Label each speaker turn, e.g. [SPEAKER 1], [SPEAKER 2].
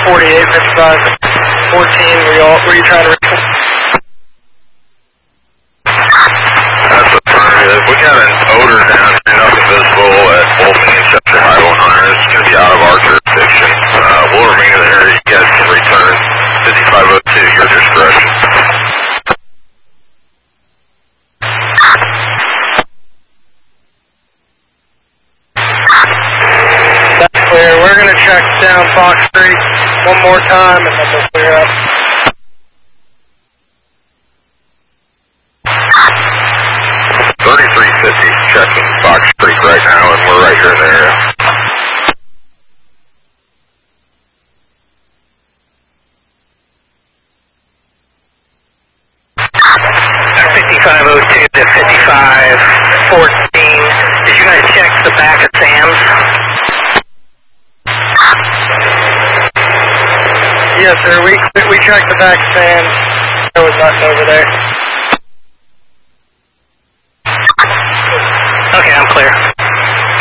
[SPEAKER 1] 48, 55, 14, were you trying to reach?
[SPEAKER 2] That's affirmative. We got an odor down here, nothing visible at Old Main Chester High 100. It's going to be out of our jurisdiction. We'll remain in the area. You guys can return 5502, your discretion.
[SPEAKER 1] That's clear. We're going to check down Fox Creek one more time and then we'll clear up.
[SPEAKER 2] Checking Fox Creek right now, and we're right here in the area.
[SPEAKER 3] $5502 to 5514. Did you guys check the back of Sam's?
[SPEAKER 1] Yes, sir. We checked the back stand. There was nothing over there.